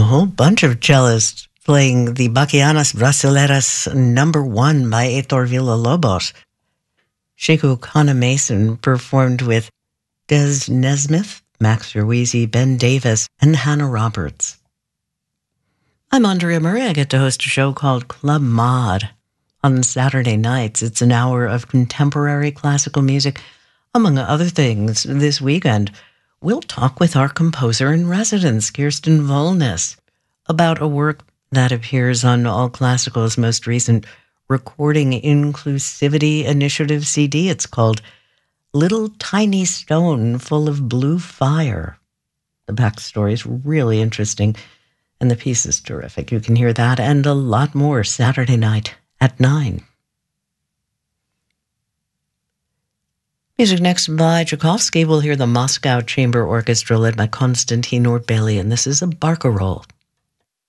whole bunch of cellists playing the Baquianas Brasileiras #1 by Heitor Villa-Lobos. Chico Connor-Mason performed with Des Nesmith, Max Ruizi, Ben Davis, and Hannah Roberts. I'm Andrea Murray. I get to host a show called Club Mod. On Saturday nights, it's an hour of contemporary classical music. Among other things, this weekend, we'll talk with our composer-in-residence, Kirsten Volness, about a work that appears on All Classical's most recent Recording Inclusivity Initiative CD. It's called Little Tiny Stone Full of Blue Fire. The backstory is really interesting, and the piece is terrific. You can hear that and a lot more Saturday night at 9. Music next by Tchaikovsky. We'll hear the Moscow Chamber Orchestra led by Konstantin Orbelian. This is a barcarolle.